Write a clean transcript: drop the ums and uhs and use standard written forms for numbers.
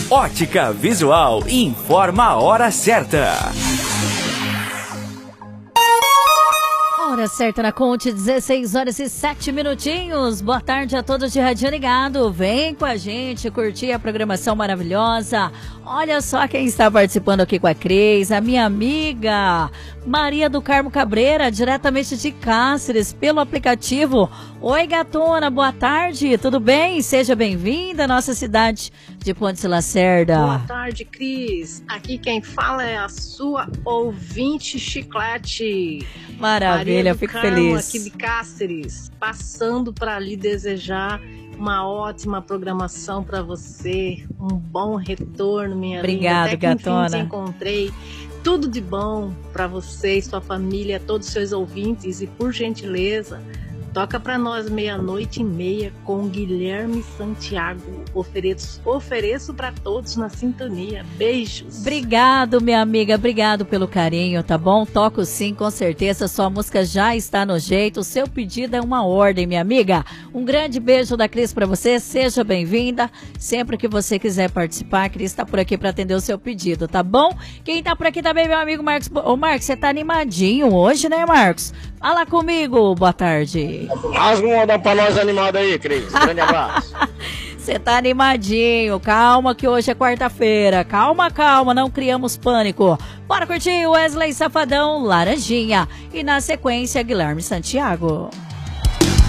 Ótica Visual informa a hora certa. Hora certa na Conte, 16 horas e 7 minutinhos. Boa tarde a todos de Radinho Ligado. Vem com a gente curtir a programação maravilhosa. Olha só quem está participando aqui com a Cris, a minha amiga Maria do Carmo Cabreira, diretamente de Cáceres, pelo aplicativo. Oi, gatona, boa tarde, tudo bem? Seja bem-vinda à nossa cidade de Pontes Lacerda. Boa tarde, Cris. Aqui quem fala é a sua ouvinte Chiclete. Maravilha, fico Carmo, feliz. Aqui de Cáceres, passando para lhe desejar uma ótima programação para você, um bom retorno, minha Obrigada, linda. Até que gatona. enfim te encontrei. Tudo de bom para você e sua família, todos os seus ouvintes, e por gentileza, toca para nós 00:30 com Guilherme Santiago. Ofereço para todos na sintonia. Beijos. Obrigado, minha amiga, obrigado pelo carinho, tá bom? Toco sim, com certeza, sua música já está no jeito, o seu pedido é uma ordem, minha amiga. Um grande beijo da Cris para você, seja bem-vinda, sempre que você quiser participar, a Cris está por aqui para atender o seu pedido, tá bom? Quem tá por aqui também, meu amigo Marcos. Ô, Marcos, você tá animadinho hoje, né, Marcos? Fala comigo, boa tarde. Rasga um modão pra nós animado aí, Cris. Grande abraço. Você tá animadinho, calma que hoje é quarta-feira, calma, calma, não criamos pânico. Bora curtir Wesley Safadão, Laranjinha, e na sequência Guilherme Santiago.